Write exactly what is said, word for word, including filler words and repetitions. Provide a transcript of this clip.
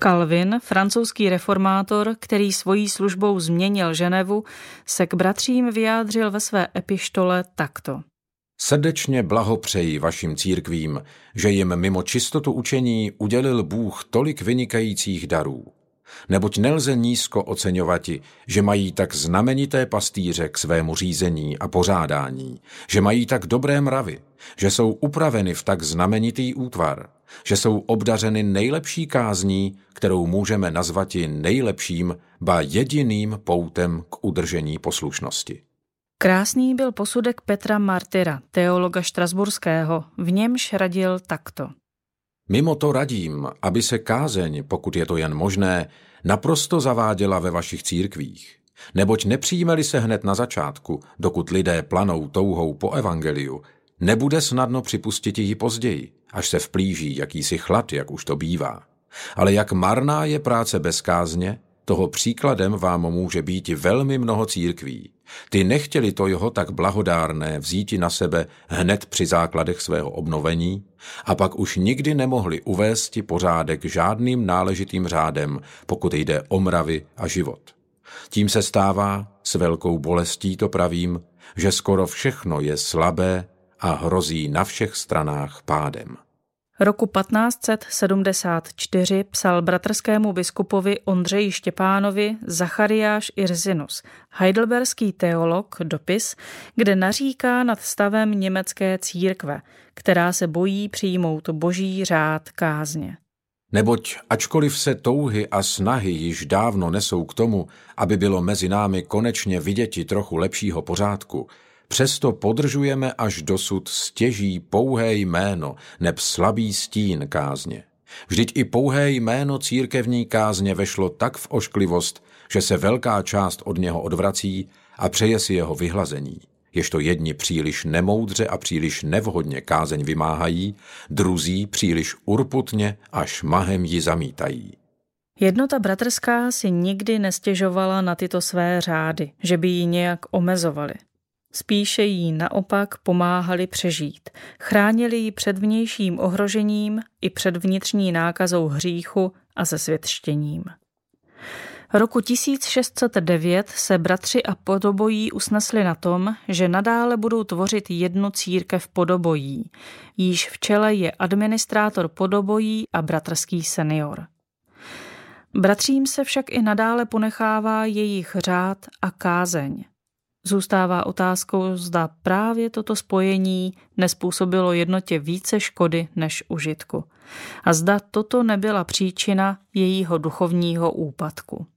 Calvin, francouzský reformátor, který svojí službou změnil Ženevu, se k bratřím vyjádřil ve své epištole takto. Srdečně blahopřeji vašim církvím, že jim mimo čistotu učení udělil Bůh tolik vynikajících darů. Neboť nelze nízko oceňovati, že mají tak znamenité pastýře k svému řízení a pořádání, že mají tak dobré mravy, že jsou upraveny v tak znamenitý útvar, že jsou obdařeny nejlepší kázní, kterou můžeme nazvati nejlepším, ba jediným poutem k udržení poslušnosti. Krásný byl posudek Petra Martyra, teologa štrasburského, v němž radil takto. Mimo to radím, aby se kázeň, pokud je to jen možné, naprosto zaváděla ve vašich církvích. Neboť nepřijme-li se hned na začátku, dokud lidé planou touhou po evangeliu, nebude snadno připustit ji později, až se vplíží jakýsi chlad, jak už to bývá. Ale jak marná je práce bez kázně, toho příkladem vám může být velmi mnoho církví. Ty nechtěli to jeho tak blahodárné vzíti na sebe hned při základech svého obnovení a pak už nikdy nemohli uvésti pořádek žádným náležitým řádem, pokud jde o mravy a život. Tím se stává, s velkou bolestí to pravím, že skoro všechno je slabé a hrozí na všech stranách pádem. Roku patnáct set sedmdesát čtyři psal bratrskému biskupovi Ondřeji Štěpánovi Zachariáš Irzinus, heidelberský teolog, dopis, kde naříká nad stavem německé církve, která se bojí přijmout boží řád kázně. Neboť ačkoliv se touhy a snahy již dávno nesou k tomu, aby bylo mezi námi konečně viděti trochu lepšího pořádku, přesto podržujeme až dosud stěží pouhé jméno neb slabý stín kázně. Vždyť i pouhé jméno církevní kázně vešlo tak v ošklivost, že se velká část od něho odvrací a přeje si jeho vyhlazení. Ježto jedni příliš nemoudře a příliš nevhodně kázeň vymáhají, druzí příliš urputně a šmahem ji zamítají. Jednota bratrská si nikdy nestěžovala na tyto své řády, že by ji nějak omezovali. Spíše jí naopak pomáhali přežít, chránili ji před vnějším ohrožením i před vnitřní nákazou hříchu a zesvětštěním. Roku tisíc šest set devět se bratři a podobojí usnesli na tom, že nadále budou tvořit jednu církev podobojí, jíž v čele je administrátor podobojí a bratrský senior. Bratřím se však i nadále ponechává jejich řád a kázeň. Zůstává otázkou, zda právě toto spojení nespůsobilo jednotě více škody než užitku a zda toto nebyla příčina jejího duchovního úpadku.